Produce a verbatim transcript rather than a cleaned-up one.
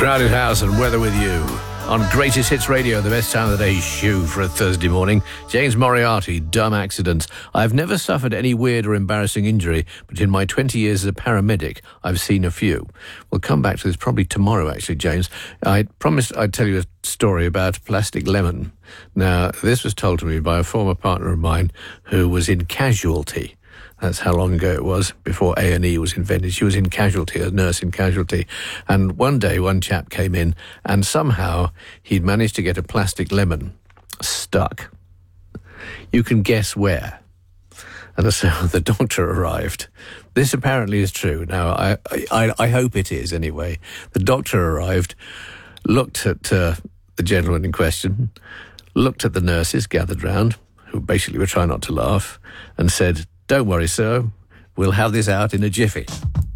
Crowded House and Weather With You. On Greatest Hits Radio, the best time of the day shoe for a Thursday morning. James Moriarty, Dumb Accidents. I've never suffered any weird or embarrassing injury, but in my twenty years as a paramedic, I've seen a few. We'll come back to this probably tomorrow, actually, James. I promised I'd tell you a story about a plastic lemon. Now, this was told to me by a former partner of mine who was in Casualty. That's how long ago it was, before A and E was invented. She was in Casualty, a nurse in Casualty. And one day, one chap came in, and somehow he'd managed to get a plastic lemon stuck. You can guess where. And so the doctor arrived. This apparently is true. Now, I, I, I hope it is anyway. The doctor arrived, looked at uh, the gentleman in question, looked at the nurses gathered round, who basically were trying not to laugh, and said, "Don't worry, sir, we'll have this out in a jiffy."